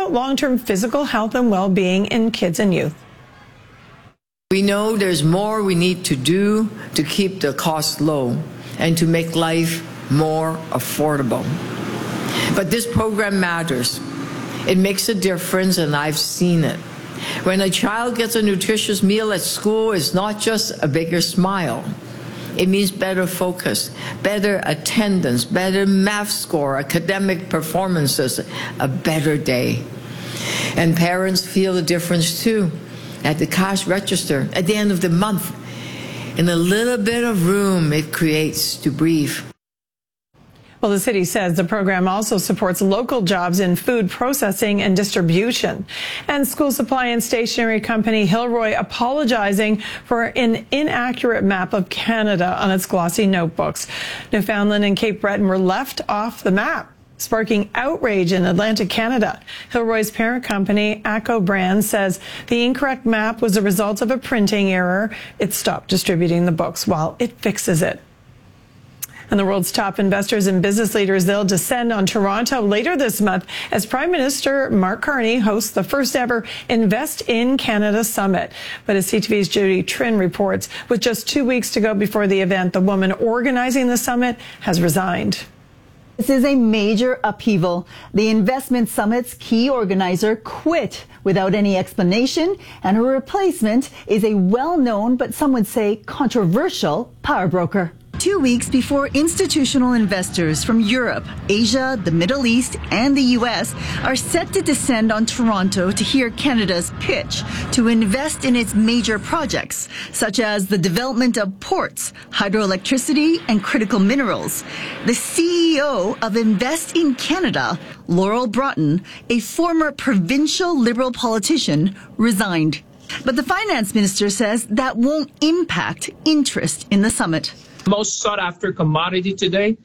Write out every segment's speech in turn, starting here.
about long-term physical health and well-being in kids and youth. We know there's more we need to do to keep the cost low and to make life more affordable. But this program matters. It makes a difference, and I've seen it. When a child gets a nutritious meal at school, it's not just a bigger smile. It means better focus, better attendance, better math score, academic performances, a better day. And parents feel the difference too. At the cash register, at the end of the month, in a little bit of room it creates to breathe. Well, the city says the program also supports local jobs in food processing and distribution. And school supply and stationery company Hilroy apologizing for an inaccurate map of Canada on its glossy notebooks. Newfoundland and Cape Breton were left off the map, sparking outrage in Atlantic Canada. Hilroy's parent company, ACCO Brands, says the incorrect map was a result of a printing error. It stopped distributing the books while it fixes it. And the world's top investors and business leaders, they'll descend on Toronto later this month as Prime Minister Mark Carney hosts the first ever Invest in Canada Summit. But as CTV's Judy Trinh reports, with just 2 weeks to go before the event, the woman organizing the summit has resigned. This is a major upheaval. The Investment Summit's key organizer quit without any explanation, and her replacement is a well-known, but some would say controversial, power broker. 2 weeks before institutional investors from Europe, Asia, the Middle East, and the U.S. are set to descend on Toronto to hear Canada's pitch to invest in its major projects, such as the development of ports, hydroelectricity, and critical minerals. The CEO of Invest in Canada, Laurel Broughton, a former provincial Liberal politician, resigned. But the finance minister says that won't impact interest in the summit. Most sought after commodity today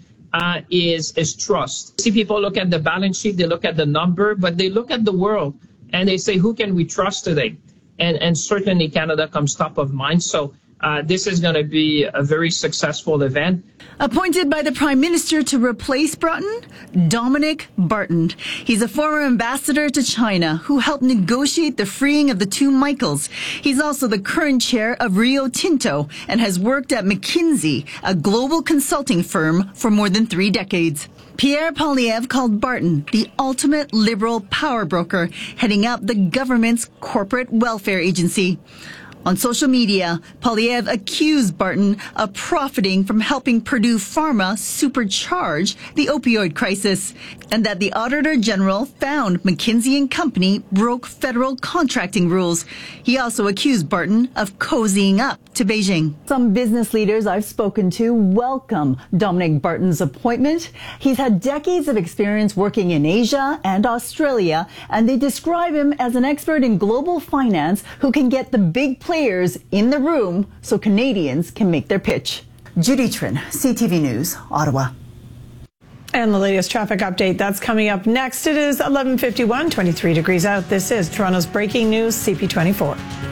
is trust. See, people look at the balance sheet, they look at the number, but they look at the world and they say, who can we trust today? And certainly Canada comes top of mind. So this is going to be a very successful event. Appointed by the Prime Minister to replace Broughton, Dominic Barton. He's a former ambassador to China who helped negotiate the freeing of the two Michaels. He's also the current chair of Rio Tinto and has worked at McKinsey, a global consulting firm, for more than 3 decades. Pierre Poilievre called Barton the ultimate Liberal power broker, heading up the government's corporate welfare agency. On social media, Poilievre accused Barton of profiting from helping Purdue Pharma supercharge the opioid crisis, and that the Auditor General found McKinsey & Company broke federal contracting rules. He also accused Barton of cozying up to Beijing. Some business leaders I've spoken to welcome Dominic Barton's appointment. He's had decades of experience working in Asia and Australia, and they describe him as an expert in global finance who can get the big players in the room so Canadians can make their pitch. Judy Trinh, CTV News, Ottawa. And the latest traffic update, that's coming up next. It is 11:51, 23 degrees out. This is Toronto's breaking news, CP24.